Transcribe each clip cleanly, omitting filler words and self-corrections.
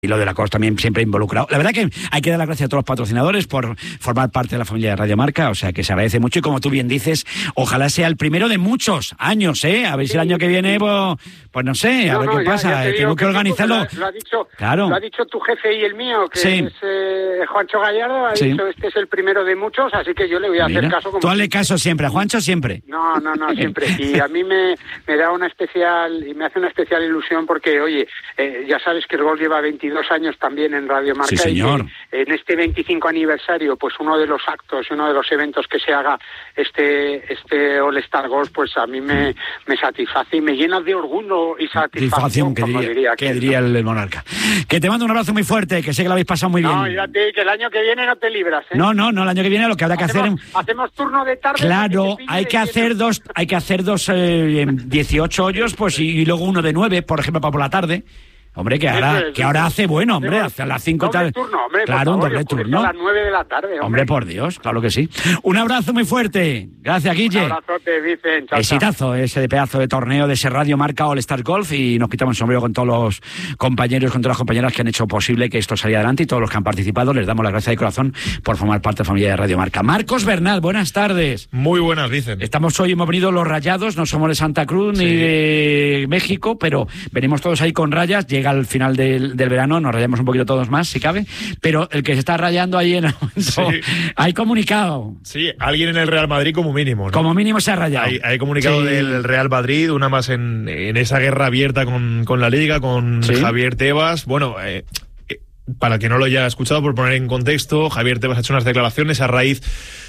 y lo de la Costa también siempre involucrado. La verdad que hay que dar las gracias a todos los patrocinadores por formar parte de la familia de Radio Marca, o sea que se agradece mucho y como tú bien dices, ojalá sea el primero de muchos años, a ver si el año que viene, pues no sé, a ver qué pasa, tenemos que organizarlo. Lo ha dicho tu jefe y el mío, que es Juancho Gallardo, ha dicho este es el primero de muchos, así que yo le voy a hacer caso. Tú hazle caso siempre, a Juancho siempre. No, siempre. Y a mí me da una especial, y me hace una especial ilusión porque, oye, ya sabes que el Gol lleva 22 años también en Radio Marca. Sí, señor. Y en este 25 aniversario, pues uno de los actos, uno de los eventos que se haga este All Star Golf, pues a mí me satisface y me llena de orgullo y satisfacción, que diría el monarca. Que te mando un abrazo muy fuerte, que sé que lo habéis pasado muy bien. No, fíjate, que el año que viene no te libras, ¿eh? No, el año que viene lo que habrá que hacer... Hacemos turno de tarde. Claro, hay que hacer dos 18 hoyos, pues y luego uno de 9, por ejemplo, para por la tarde. Hombre, que ahora hace bueno, hombre, hacia las 5 tarde. Claro, un doble turno. A las 9 de la tarde, hombre, por Dios, claro que sí. Un abrazo muy fuerte. Gracias, Guille. Un abrazote, Vicen. Chao, exitazo ese de pedazo de torneo de ese Radio Marca All Star Golf y nos quitamos el sombrero con todos los compañeros, con todas las compañeras que han hecho posible que esto saliera adelante y todos los que han participado. Les damos las gracias de corazón por formar parte de la familia de Radio Marca. Marcos Bernal, buenas tardes. Muy buenas, Vicen. Hemos venido los rayados, no somos de Santa Cruz ni de México, pero venimos todos ahí con rayas. Llega el final del verano, nos rayamos un poquito todos más, si cabe, pero el que se está rayando ahí en el momento, hay comunicado. Sí, alguien en el Real Madrid como mínimo, ¿no? Como mínimo se ha rayado. Hay comunicado del Real Madrid, una más en esa guerra abierta con la Liga, con Javier Tebas. Bueno, para que no lo haya escuchado, por poner en contexto, Javier Tebas ha hecho unas declaraciones a raíz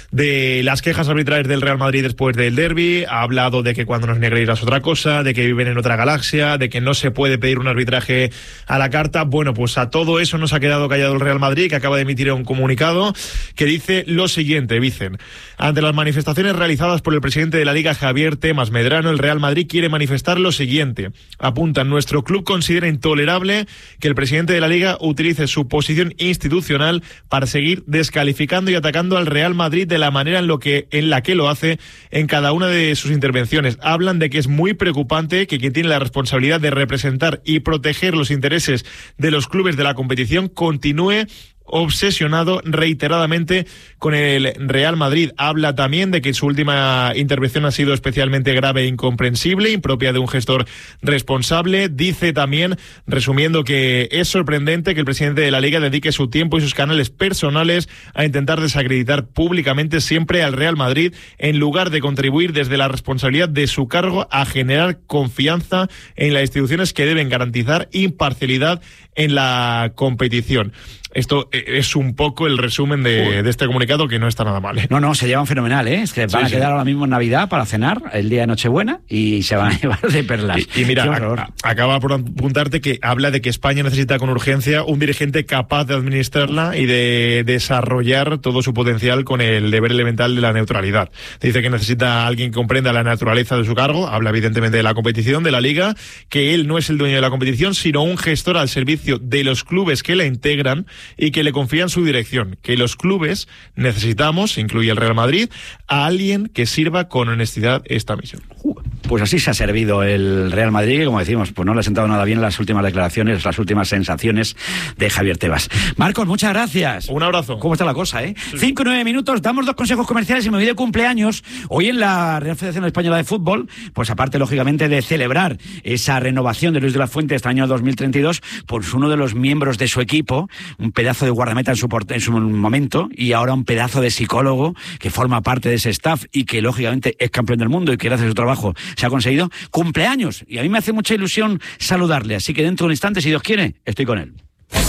de las quejas arbitrales del Real Madrid después del derbi. Ha hablado de que cuando nos Negreiras es otra cosa, de que viven en otra galaxia, de que no se puede pedir un arbitraje a la carta. Bueno, pues a todo eso nos ha quedado callado el Real Madrid, que acaba de emitir un comunicado que dice lo siguiente, Vicen. Ante las manifestaciones realizadas por el presidente de la Liga, Javier Tebas Medrano, el Real Madrid quiere manifestar lo siguiente. Apuntan, nuestro club considera intolerable que el presidente de la Liga utilice su posición institucional para seguir descalificando y atacando al Real Madrid de la manera en la que lo hace en cada una de sus intervenciones. Hablan de que es muy preocupante que quien tiene la responsabilidad de representar y proteger los intereses de los clubes de la competición continúe obsesionado reiteradamente con el Real Madrid. Habla también de que su última intervención ha sido especialmente grave e incomprensible, impropia de un gestor responsable. Dice también, resumiendo, que es sorprendente que el presidente de la Liga dedique su tiempo y sus canales personales a intentar desacreditar públicamente siempre al Real Madrid, en lugar de contribuir desde la responsabilidad de su cargo a generar confianza en las instituciones que deben garantizar imparcialidad en la competición. Esto es un poco el resumen de este comunicado, que no está nada mal, ¿eh? No, se llevan fenomenal, ¿eh? Es que van a quedar ahora mismo en Navidad para cenar, el día de Nochebuena, y se van a llevar de perlas. Y mira, acaba por apuntarte que habla de que España necesita con urgencia un dirigente capaz de administrarla y de desarrollar todo su potencial con el deber elemental de la neutralidad. Dice que necesita a alguien que comprenda la naturaleza de su cargo, habla evidentemente de la competición, de la Liga, que él no es el dueño de la competición, sino un gestor al servicio de los clubes que la integran y que le confían su dirección, que los clubes necesitamos, incluye el Real Madrid, a alguien que sirva con honestidad esta misión. Pues así se ha servido el Real Madrid, que como decimos, pues no le ha sentado nada bien las últimas declaraciones, las últimas sensaciones de Javier Tebas. Marcos, muchas gracias. Un abrazo. ¿Cómo está la cosa, 5 y 9 minutos, damos 2 consejos comerciales y me voy de cumpleaños. Hoy en la Real Federación Española de Fútbol, pues aparte, lógicamente, de celebrar esa renovación de Luis de la Fuente este año 2032, pues uno de los miembros de su equipo, un pedazo de guardameta en su momento, y ahora un pedazo de psicólogo que forma parte de ese staff y que lógicamente es campeón del mundo y que gracias a su trabajo se ha conseguido, cumpleaños, y a mí me hace mucha ilusión saludarle, así que dentro de un instante, si Dios quiere, estoy con él.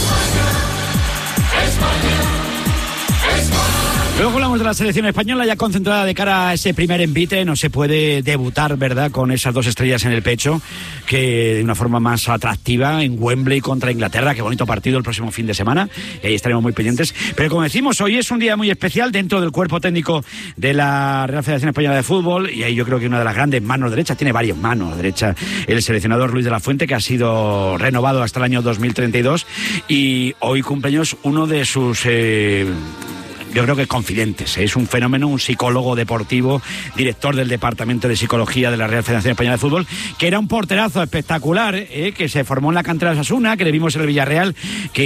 Luego hablamos de la selección española ya concentrada de cara a ese primer envite. No se puede debutar, ¿verdad?, con esas 2 estrellas en el pecho, que de una forma más atractiva en Wembley contra Inglaterra. Qué bonito partido el próximo fin de semana, y ahí estaremos muy pendientes. Pero como decimos, hoy es un día muy especial dentro del cuerpo técnico de la Real Federación Española de Fútbol, y ahí yo creo que una de las grandes manos derechas, tiene varias manos derechas, el seleccionador Luis de la Fuente, que ha sido renovado hasta el año 2032, y hoy cumpleaños uno de sus Yo creo que es Confidentes, es un fenómeno, un psicólogo deportivo, director del Departamento de Psicología de la Real Federación Española de Fútbol, que era un porterazo espectacular, que se formó en la cantera de Osasuna, que le vimos en el Villarreal, que